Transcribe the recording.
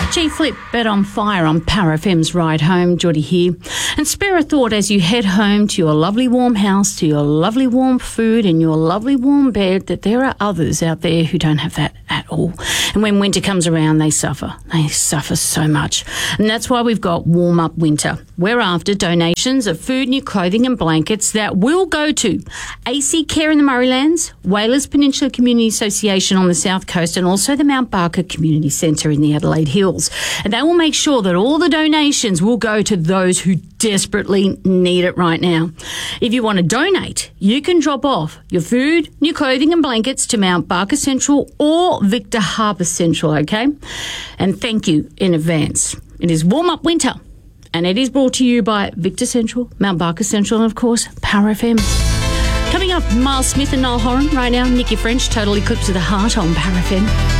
G-Flip, Bet on Fire on Power FM's Ride Home. Geordie here. And spare a thought as you head home to your lovely warm house, to your lovely warm food and your lovely warm bed, that there are others out there who don't have that at all. And when winter comes around, they suffer. They suffer so much. And that's why we've got Warm Up Winter. We're after donations of food, new clothing and blankets that will go to AC Care in the Murraylands, Whalers Peninsula Community Association on the South Coast, and also the Mount Barker Community Centre in the Adelaide Hills. And they will make sure that all the donations will go to those who desperately need it right now. If you want to donate, you can drop off your food, new clothing and blankets to Mount Barker Central or Victor Harbour Central, okay? And thank you in advance. It is Warm Up Winter, and it is brought to you by Victor Central, Mount Barker Central, and of course, Power FM. Coming up, Miles Smith and Niall Horan. Right now, Nikki French, Total Eclipse of the Heart on Power FM.